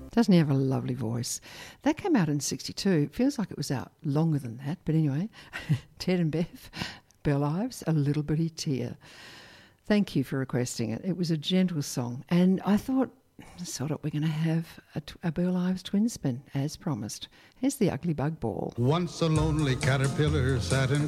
Doesn't he have a lovely voice? That came out in 62. It feels like it was out longer than that. But anyway, Ted and Bev, Belle Ives, A Little Bitty Tear. Thank you for requesting it. It was a gentle song. And I thought, sort of, we're going to have a Belle Ives twin spin, as promised. Here's the Ugly Bug Ball. Once a lonely caterpillar sat in